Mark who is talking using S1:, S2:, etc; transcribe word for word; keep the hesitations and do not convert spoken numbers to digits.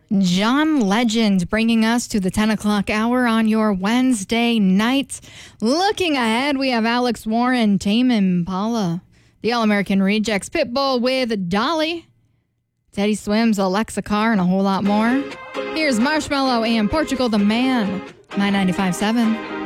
S1: John Legend bringing us to the ten o'clock hour on your Wednesday night. Looking ahead, we have Alex Warren, Tame Impala, the All-American Rejects, Pitbull with Dolly, Teddy Swims, Alexa Carr, and a whole lot more. Here's Marshmello and Portugal the Man, nine ninety-five point seven.